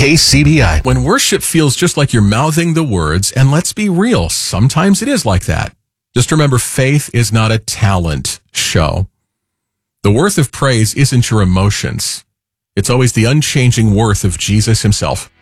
KCBI. When worship feels just like you're mouthing the words, and let's be real, sometimes it is like that. Just remember, faith is not a talent show. The worth of praise isn't your emotions. It's always the unchanging worth of Jesus himself.